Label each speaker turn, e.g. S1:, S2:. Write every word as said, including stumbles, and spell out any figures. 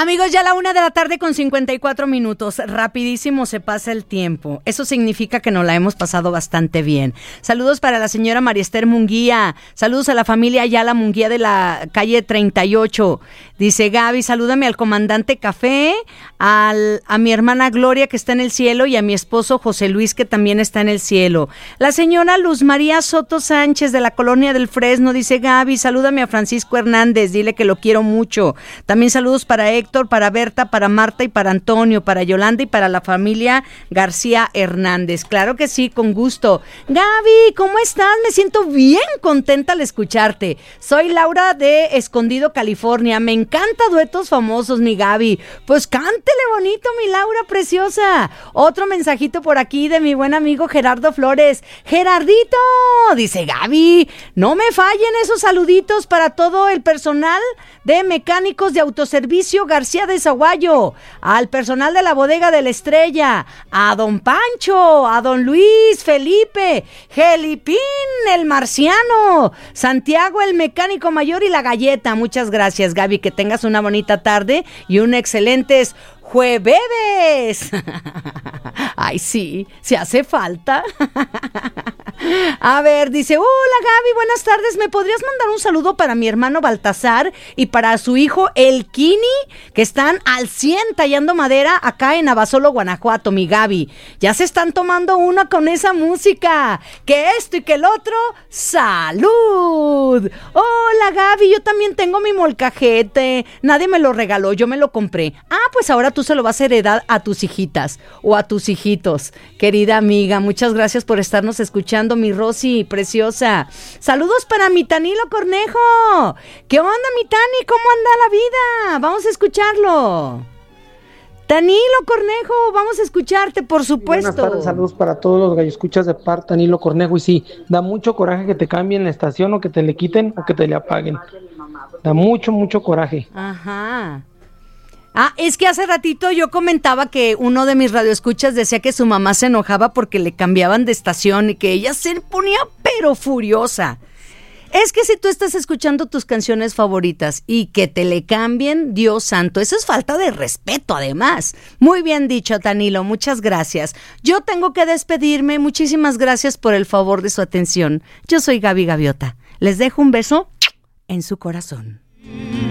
S1: Amigos, ya a la una de la tarde con cincuenta y cuatro minutos. Rapidísimo se pasa el tiempo. Eso significa que nos la hemos pasado bastante bien. Saludos para la señora María Esther Munguía. Saludos a la familia Ayala Munguía de la calle treinta y ocho. Dice Gaby, salúdame al comandante Café, al, a mi hermana Gloria que está en el cielo y a mi esposo José Luis que también está en el cielo. La señora Luz María Soto Sánchez de la colonia del Fresno dice Gaby, salúdame a Francisco Hernández, dile que lo quiero mucho. También saludos para Héctor, para Berta, para Marta y para Antonio, para Yolanda y para la familia García Hernández. Claro que sí, con gusto. Gaby, ¿cómo estás? Me siento bien contenta al escucharte. Soy Laura de Escondido, California. Me encanta duetos famosos, mi Gaby. Pues cántele bonito, mi Laura preciosa. Otro mensajito por aquí de mi buen amigo Gerardo Flores. Gerardito, dice Gaby, no me fallen esos saluditos para todo el personal de mecánicos de autoservicio García de Zaguayo, al personal de la bodega de la Estrella, a don Pancho, a don Luis, Felipe, Gelipín, el marciano, Santiago, el mecánico mayor y la galleta. Muchas gracias, Gaby, que tengas una bonita tarde y un excelentes jueves. Ay, sí, se hace falta. A ver, dice, hola Gaby, buenas tardes, ¿me podrías mandar un saludo para mi hermano Baltasar y para su hijo El Kini, que están al cien tallando madera acá en Abasolo, Guanajuato, mi Gaby? Ya se están tomando una con esa música, que esto y que el otro, ¡salud! Hola Gaby, yo también tengo mi molcajete, nadie me lo regaló, yo me lo compré. Ah, pues ahora tú se lo vas a heredar a tus hijitas o a tus hijitos. Querida amiga, muchas gracias por estarnos escuchando, mi Rosy, preciosa. Saludos para mi Tanilo Cornejo. ¿Qué onda, mi Tani? ¿Cómo anda la vida? Vamos a escucharlo. Tanilo Cornejo, vamos a escucharte, por supuesto.
S2: Buenas tardes, saludos para todos los galloescuchas de par Tanilo Cornejo. Y sí, da mucho coraje que te cambien la estación o que te le quiten o que te le apaguen. Da mucho, mucho coraje.
S1: Ajá. Ah, es que hace ratito yo comentaba que uno de mis radioescuchas decía que su mamá se enojaba porque le cambiaban de estación y que ella se ponía pero furiosa. Es que si tú estás escuchando tus canciones favoritas y que te le cambien, Dios santo, eso es falta de respeto además. Muy bien dicho, Tanilo, muchas gracias. Yo tengo que despedirme, muchísimas gracias por el favor de su atención. Yo soy Gaby Gaviota. Les dejo un beso en su corazón.